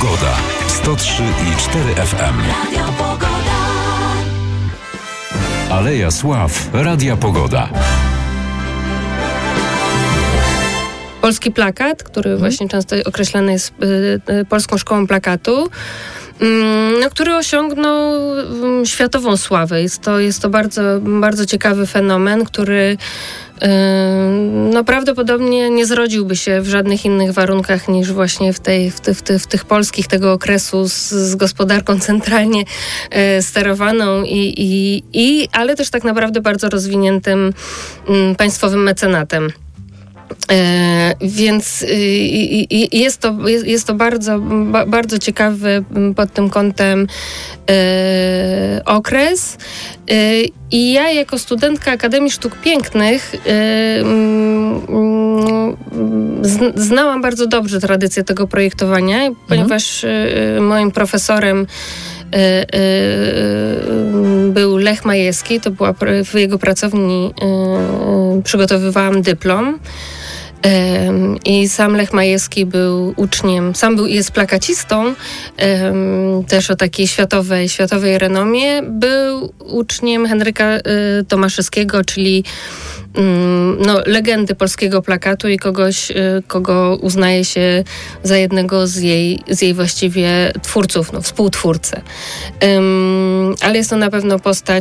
Pogoda. 103,4 FM. Radio Pogoda. Aleja Sław. Radia Pogoda. Polski plakat, który właśnie często określany jest Polską Szkołą Plakatu, który osiągnął światową sławę. Jest to bardzo, bardzo ciekawy fenomen, który prawdopodobnie nie zrodziłby się w żadnych innych warunkach niż właśnie w tych polskich tego okresu z gospodarką centralnie sterowaną ale też tak naprawdę bardzo rozwiniętym państwowym mecenatem. Więc jest to bardzo, bardzo ciekawy pod tym kątem okres. I ja jako studentka Akademii Sztuk Pięknych znałam bardzo dobrze tradycję tego projektowania, ponieważ moim profesorem był Lech Majewski, to była w jego pracowni, przygotowywałam dyplom. I sam Lech Majewski był uczniem, jest plakacistą, też o takiej światowej renomie. Był uczniem Henryka Tomaszewskiego, czyli legendy polskiego plakatu i kogoś, kogo uznaje się za jednego z jej właściwie twórców, współtwórcę. Ale jest to na pewno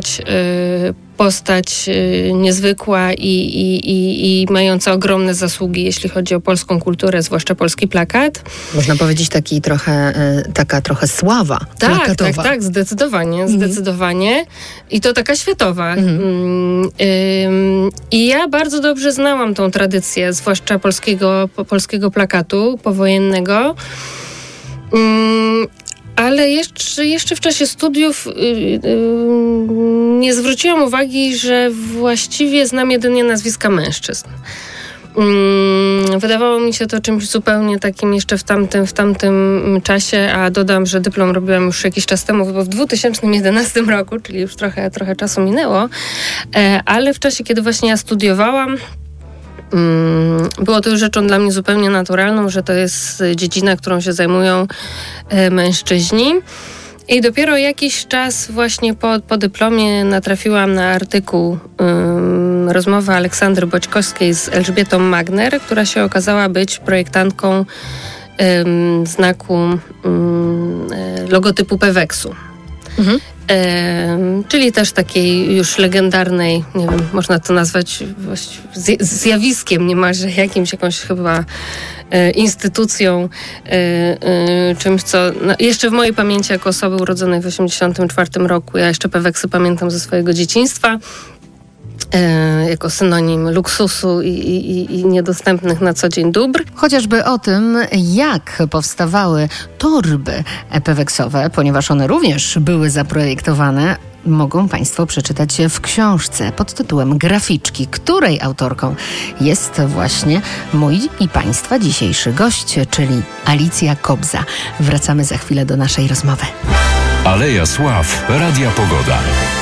postać niezwykła i mająca ogromne zasługi, jeśli chodzi o polską kulturę, zwłaszcza polski plakat. Można powiedzieć taka trochę sława plakatowa. Tak, zdecydowanie. I to taka światowa. I ja bardzo dobrze znałam tą tradycję, zwłaszcza polskiego plakatu powojennego. Ale jeszcze w czasie studiów nie zwróciłam uwagi, że właściwie znam jedynie nazwiska mężczyzn. Wydawało mi się to czymś zupełnie takim jeszcze w tamtym czasie, a dodam, że dyplom robiłam już jakiś czas temu, bo w 2011 roku, czyli już trochę czasu minęło, ale w czasie, kiedy właśnie ja studiowałam, było to już rzeczą dla mnie zupełnie naturalną, że to jest dziedzina, którą się zajmują mężczyźni. I dopiero jakiś czas właśnie po dyplomie natrafiłam na artykuł, rozmowę Aleksandry Boćkowskiej z Elżbietą Magner, która się okazała być projektantką znaku logotypu Peweksu. Czyli też takiej już legendarnej, nie wiem, można to nazwać zjawiskiem niemalże, jakąś chyba instytucją, czymś, co jeszcze w mojej pamięci jako osoby urodzonej w 1984 roku, ja jeszcze Peweksy pamiętam ze swojego dzieciństwa, jako synonim luksusu i niedostępnych na co dzień dóbr. Chociażby o tym, jak powstawały torby peweksowe, ponieważ one również były zaprojektowane, mogą Państwo przeczytać w książce pod tytułem Graficzki, której autorką jest właśnie mój i Państwa dzisiejszy gość, czyli Alicja Kobza. Wracamy za chwilę do naszej rozmowy. Aleja Sław. Radia Pogoda.